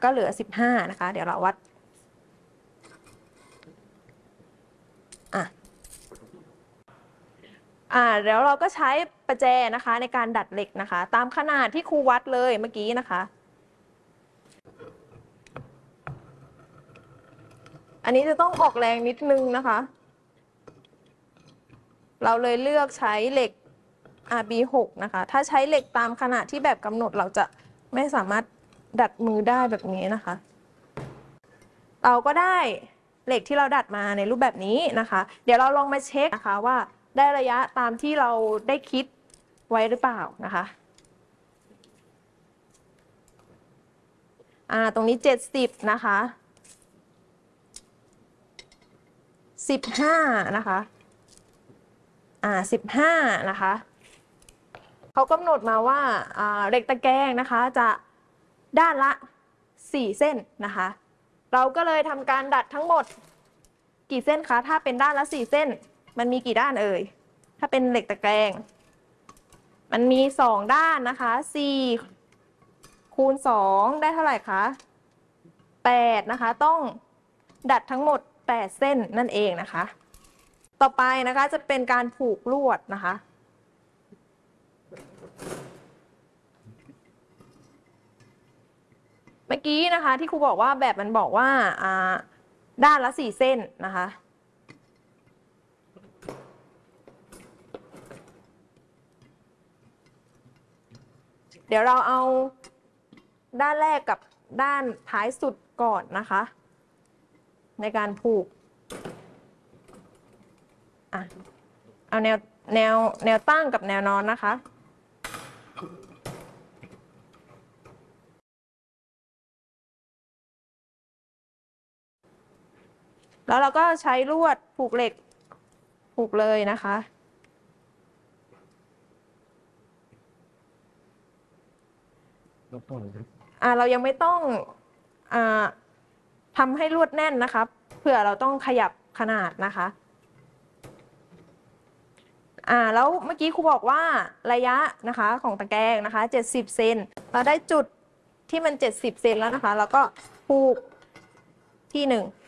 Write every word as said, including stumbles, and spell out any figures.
ก็เหลือสิบห้านะคะเดี๋ยวเราวัดอ่ะอ่าเดี๋ยวเราก็ใช้ประแจนะคะในการดัดเหล็กนะคะตามขนาดที่ครูวัดเลยเมื่อกี้นะคะอันนี้จะต้องออกแรงนิดนึงนะคะเราเลยเลือกใช้เหล็ก อาร์ บี หก นะคะถ้าใช้เหล็กตามขนาดที่แบบกำหนดเราจะไม่สามารถดัดมือได้แบบนี้นะคะเราก็ได้เหล็กที่เราดัดมาในรูปแบบนี้นะคะเดี๋ยวเราลองมาเช็คนะคะว่าได้ระยะตามที่เราได้คิดไว้หรือเปล่านะคะอ่าตรงนี้เจ็ดสิบนะคะสิบห้านะคะอ่าสิบห้านะคะเขากำหนดมาว่าอ่าเหล็กตะแกรงนะคะจะด้านละสี่เส้นนะคะเราก็เลยทำการดัดทั้งหมดกี่เส้นคะถ้าเป็นด้านละสี่เส้นมันมีกี่ด้านเอ่ยถ้าเป็นเหล็กตะแกรงมันมีสองด้านนะคะสี่คูณสองได้เท่าไหร่คะแปดนะคะต้องดัดทั้งหมดแปดเส้นนั่นเองนะคะต่อไปนะคะจะเป็นการผูกลวดนะคะเมื่อกี้นะคะที่ครูบอกว่าแบบมันบอกว่าอ่าด้านละสี่เส้นนะคะเดี๋ยวเราเอาด้านแรกกับด้านท้ายสุดก่อนนะคะในการผูกอ่ะเอาแนวแนวแนวตั้งกับแนวนอนนะคะแล้วเราก็ใช้ลวดผูกเหล็กผูกเลยนะคะอ่าเรายังไม่ต้องอ่าทำให้ลวดแน่นนะคะเผื่อเราต้องขยับขนาดนะคะอ่าแล้วเมื่อกี้ครูบอกว่าระยะนะคะของตะแกรงนะคะเจ็ดสิบเซนเราได้จุดที่มันเจ็ดสิบเซนแล้วนะคะแล้วก็ผูกที่หนึ่ง